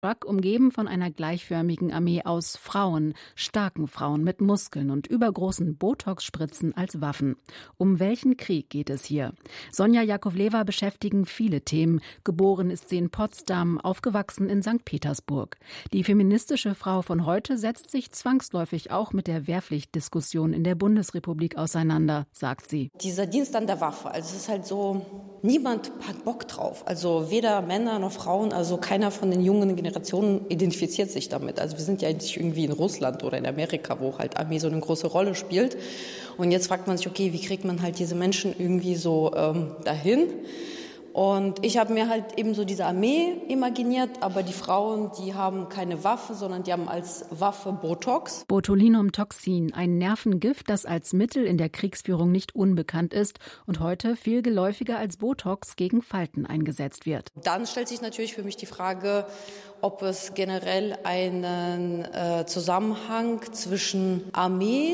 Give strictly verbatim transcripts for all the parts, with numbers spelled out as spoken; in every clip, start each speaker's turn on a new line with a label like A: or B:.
A: umgeben von einer gleichförmigen Armee aus Frauen, starken Frauen mit Muskeln und übergroßen Botox-Spritzen als Waffen. Um welchen Krieg geht es hier? Sonja Jakovleva beschäftigen viele Themen. Geboren ist sie in Potsdam, aufgewachsen in Sankt Petersburg. Die feministische Frau von heute setzt sich zwangsläufig auch mit der Wehrpflichtdiskussion in der Bundesrepublik auseinander, sagt sie.
B: Dieser Dienst an der Waffe, also es ist halt so, niemand hat Bock drauf. Also weder Männer noch Frauen, also keiner von den jungen Generationen identifiziert sich damit. Also wir sind ja nicht irgendwie in Russland oder in Amerika, wo halt Armee so eine große Rolle spielt. Und jetzt fragt man sich, okay, wie kriegt man halt diese Menschen irgendwie so ähm, dahin? Und ich habe mir halt eben so diese Armee imaginiert, aber die Frauen, die haben keine Waffe, sondern die haben als Waffe Botox.
A: Botulinumtoxin, ein Nervengift, das als Mittel in der Kriegsführung nicht unbekannt ist und heute viel geläufiger als Botox gegen Falten eingesetzt wird.
B: Dann stellt sich natürlich für mich die Frage, ob es generell einen äh, Zusammenhang zwischen Armee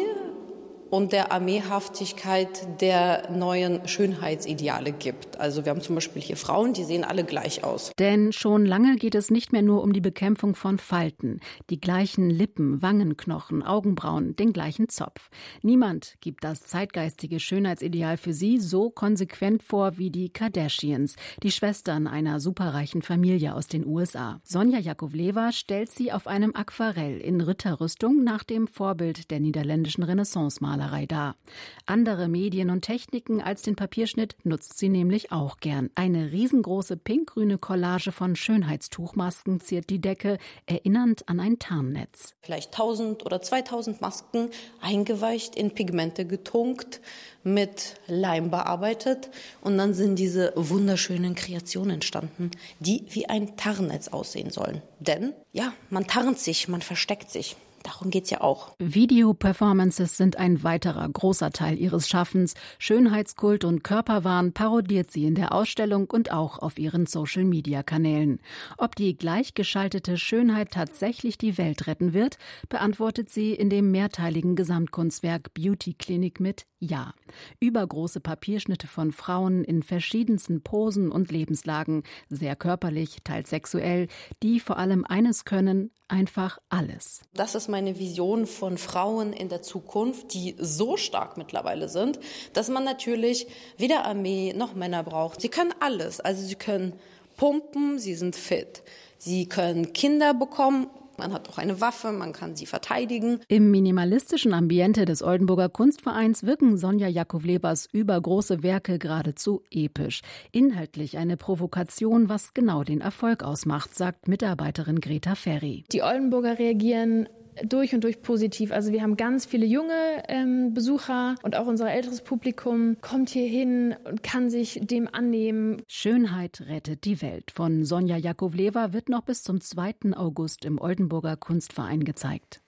B: und der Armeehaftigkeit der neuen Schönheitsideale gibt. Also wir haben zum Beispiel hier Frauen, die sehen alle gleich aus.
A: Denn schon lange geht es nicht mehr nur um die Bekämpfung von Falten. Die gleichen Lippen, Wangenknochen, Augenbrauen, den gleichen Zopf. Niemand gibt das zeitgeistige Schönheitsideal für sie so konsequent vor wie die Kardashians, die Schwestern einer superreichen Familie aus den U S A. Sonja Jakovleva stellt sie auf einem Aquarell in Ritterrüstung nach dem Vorbild der niederländischen Renaissance-Maler dar. Andere Medien und Techniken als den Papierschnitt nutzt sie nämlich auch gern. Eine riesengroße pinkgrüne Collage von Schönheitstuchmasken ziert die Decke, erinnernd an ein Tarnnetz.
B: Vielleicht tausend oder zweitausend Masken, eingeweicht, in Pigmente getunkt, mit Leim bearbeitet. Und dann sind diese wunderschönen Kreationen entstanden, die wie ein Tarnnetz aussehen sollen. Denn, ja, man tarnt sich, man versteckt sich. Darum geht's ja auch.
A: Video-Performances sind ein weiterer großer Teil ihres Schaffens. Schönheitskult und Körperwahn parodiert sie in der Ausstellung und auch auf ihren Social-Media-Kanälen. Ob die gleichgeschaltete Schönheit tatsächlich die Welt retten wird, beantwortet sie in dem mehrteiligen Gesamtkunstwerk Beauty Clinic mit Ja. Übergroße Papierschnitte von Frauen in verschiedensten Posen und Lebenslagen, sehr körperlich, teils sexuell, die vor allem eines können: einfach alles.
B: Das ist meine Vision von Frauen in der Zukunft, die so stark mittlerweile sind, dass man natürlich weder Armee noch Männer braucht. Sie können alles. Also sie können pumpen, sie sind fit. Sie können Kinder bekommen. Man hat auch eine Waffe, man kann sie verteidigen.
A: Im minimalistischen Ambiente des Oldenburger Kunstvereins wirken Sonja Jakovlevas übergroße Werke geradezu episch. Inhaltlich eine Provokation, was genau den Erfolg ausmacht, sagt Mitarbeiterin Greta Ferry.
C: Die Oldenburger reagieren durch und durch positiv. Also wir haben ganz viele junge ähm, Besucher und auch unser älteres Publikum kommt hier hin und kann sich dem annehmen.
A: Schönheit rettet die Welt von Sonja Jakovleva wird noch bis zum zweiten August im Oldenburger Kunstverein gezeigt.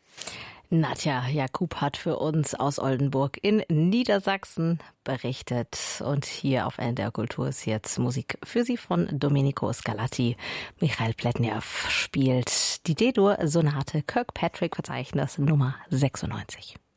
D: Nadja Jakub hat für uns aus Oldenburg in Niedersachsen berichtet. Und hier auf N D R Kultur ist jetzt Musik für Sie von Domenico Scarlatti. Michael Pletnev spielt die D-Dur-Sonate Kirkpatrick-Verzeichnis Nummer sechsundneunzig.